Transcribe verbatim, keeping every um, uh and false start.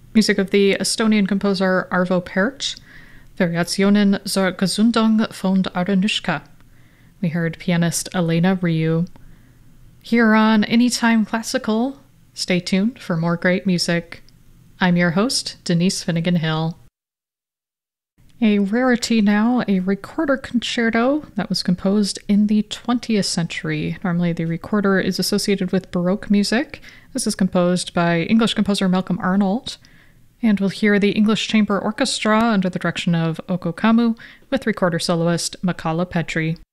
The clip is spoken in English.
Music of the Estonian composer Arvo Pärt, Variationen zur Gesundung von Arenushka. We heard pianist Elena Ryu. Here on Anytime Classical, stay tuned for more great music. I'm your host, Denise Finnegan Hill. A rarity now, a recorder concerto that was composed in the twentieth century. Normally the recorder is associated with Baroque music. This is composed by English composer Malcolm Arnold. And we'll hear the English Chamber Orchestra under the direction of Oko Kamu with recorder soloist Makala Petri.